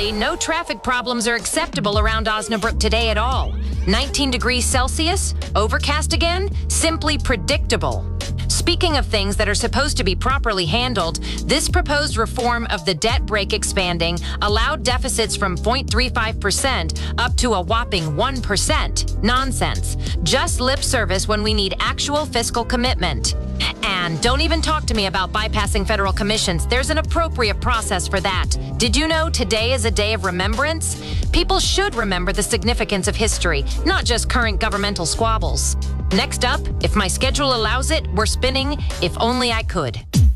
Thankfully, no traffic problems are acceptable around Osnabrück today at all. 19 degrees Celsius, overcast again, simply predictable. Speaking of things that are supposed to be properly handled, this proposed reform of the debt brake expanding allowed deficits from 0.35% up to a whopping 1%. Nonsense. Just lip service when we need actual fiscal commitment. And don't even talk to me about bypassing federal commissions. There's an appropriate process for that. Did you know today is a day of remembrance? People should remember the significance of history, not just current governmental squabbles. Next up, if my schedule allows it, we're spinning If Only I Could.